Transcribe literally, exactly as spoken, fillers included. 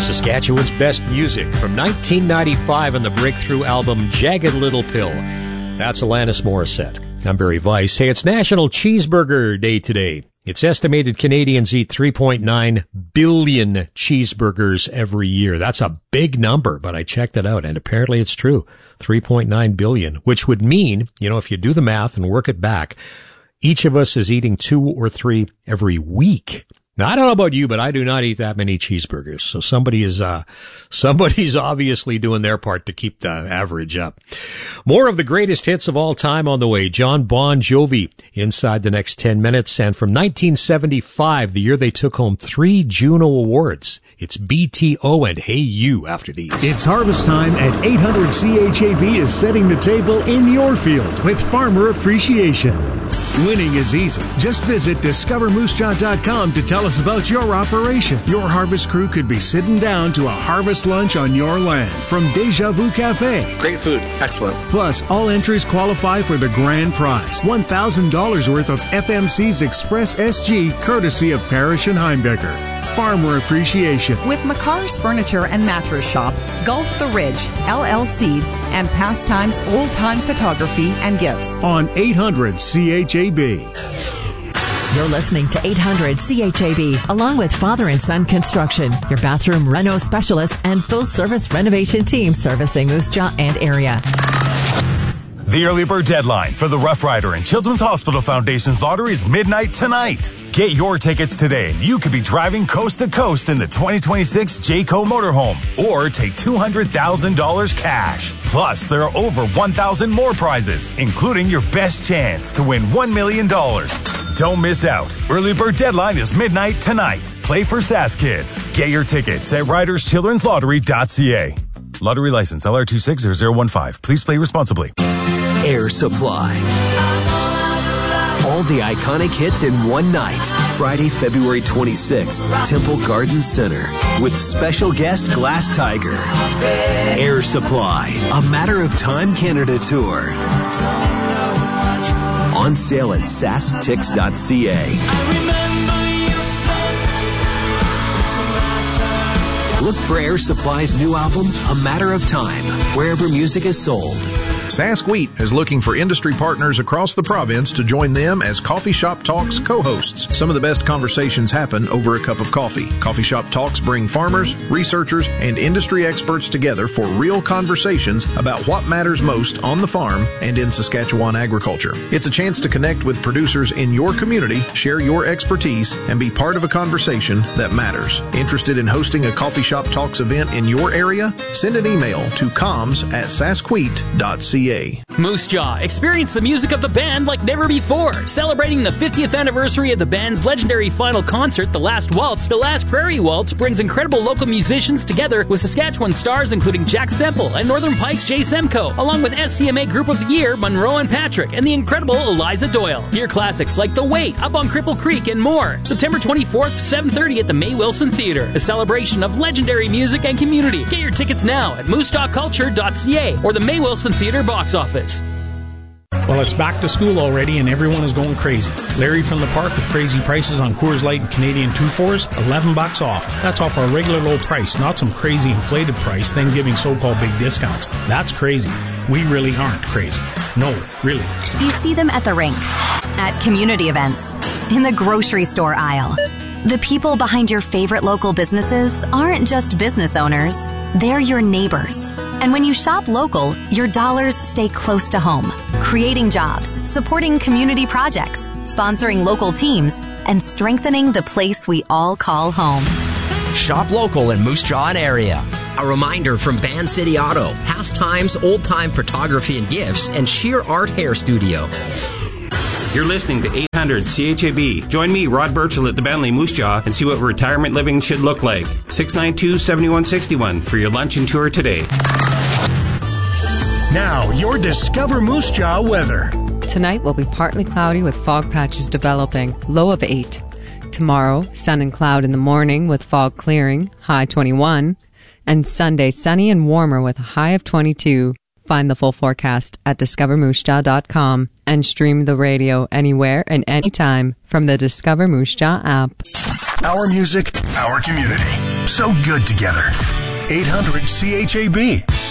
Saskatchewan's best music from nineteen ninety-five on the breakthrough album Jagged Little Pill. That's Alanis Morissette. I'm Barry Weiss. Hey, it's National Cheeseburger Day today. It's estimated Canadians eat three point nine billion cheeseburgers every year. That's a big number, but I checked it out, and apparently it's true. three point nine billion, which would mean, you know, if you do the math and work it back, each of us is eating two or three every week. Now, I don't know about you, but I do not eat that many cheeseburgers. So somebody is, uh, somebody's obviously doing their part to keep the average up. More of the greatest hits of all time on the way. John Bon Jovi inside the next ten minutes. And from nineteen seventy-five, the year they took home three Juno Awards. It's B T O and Hey You after these. It's harvest time and eight hundred C H A B is setting the table in your field with Farmer Appreciation. Winning is easy. Just visit discover moose jaw dot com to tell us about your operation. Your harvest crew could be sitting down to a harvest lunch on your land from Deja Vu Cafe. Great food. Excellent. Plus, all entries qualify for the grand prize, one thousand dollars worth of F M C's Express S G, courtesy of Parrish and Heimbecker. Farmer Appreciation. With McCarr's Furniture and Mattress Shop, Gulf the Ridge, L L Seeds, and Pastimes Old Time Photography and Gifts. On eight hundred C H A B. You're listening to eight hundred C H A B, along with Father and Son Construction, your bathroom reno specialist and full-service renovation team servicing Moose Jaw and area. The early bird deadline for the Rough Rider and Children's Hospital Foundation's lottery is midnight tonight. Get your tickets today and you could be driving coast to coast in the twenty twenty-six Jayco motorhome or take two hundred thousand dollars cash. Plus, there are over one thousand more prizes, including your best chance to win one million dollars. Don't miss out. Early bird deadline is midnight tonight. Play for Sask Kids. Get your tickets at riders children's lottery dot c a. Lottery license L R two six zero zero one five. Please play responsibly. Air Supply. All the iconic hits in one night. Friday, February twenty-sixth, Temple Garden Center. With special guest Glass Tiger. Air Supply. A Matter of Time Canada Tour. On sale at sask tix dot c a. Look for Air Supply's new album, A Matter of Time, wherever music is sold. Sask Wheat is looking for industry partners across the province to join them as Coffee Shop Talks co-hosts. Some of the best conversations happen over a cup of coffee. Coffee Shop Talks bring farmers, researchers, and industry experts together for real conversations about what matters most on the farm and in Saskatchewan agriculture. It's a chance to connect with producers in your community, share your expertise, and be part of a conversation that matters. Interested in hosting a Coffee Shop Talks event in your area? Send an email to comms at sask wheat dot c a. Moose Jaw. Experience the music of the band like never before. Celebrating the fiftieth anniversary of the band's legendary final concert, The Last Waltz, The Last Prairie Waltz brings incredible local musicians together with Saskatchewan stars including Jack Semple and Northern Pikes Jay Semco, along with S C M A Group of the Year, Monroe and Patrick, and the incredible Eliza Doyle. Hear classics like The Wait, Up on Cripple Creek, and more. September twenty-fourth, seven thirty at the May Wilson Theatre. A celebration of legendary music and community. Get your tickets now at moose jaw culture dot c a or the May Wilson Theatre box office. Well, it's back to school already and everyone is going crazy. Larry from the park with crazy prices on Coors Light and Canadian two fours, eleven bucks off. That's off our regular low price, not some crazy inflated price, then giving so-called big discounts. That's crazy. We really aren't crazy. No, really. You see them at the rink, at community events, in the grocery store aisle. The people behind your favorite local businesses aren't just business owners. They're your neighbors. And when you shop local, your dollars stay close to home, creating jobs, supporting community projects, sponsoring local teams, and strengthening the place we all call home. Shop local in Moose Jaw and area. A reminder from Band City Auto, Pastimes Old Time Photography and Gifts, and Sheer Art Hair Studio. You're listening to eight hundred C H A B. Join me, Rod Burchell, at the Bentley Moose Jaw and see what retirement living should look like. six nine two, seven one six one for your lunch and tour today. Now, your Discover Moose Jaw weather. Tonight will be partly cloudy with fog patches developing, low of eight. Tomorrow, sun and cloud in the morning with fog clearing, high twenty-one. And Sunday, sunny and warmer with a high of twenty-two. Find the full forecast at discover moose jaw dot com and stream the radio anywhere and anytime from the Discover Moose Jaw app. Our music, our community. So good together. eight hundred C H A B.